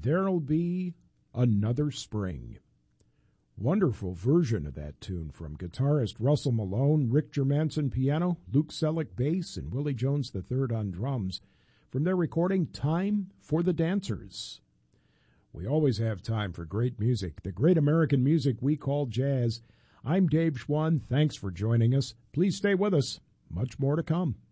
There'll Be Another Spring. Wonderful version of that tune from guitarist Russell Malone, Rick Germanson piano, Luke Selleck bass, and Willie Jones III on drums from their recording Time for the Dancers. We always have time for great music, the great American music we call jazz. I'm Dave Schwann. Thanks for joining us. Please stay with us. Much more to come.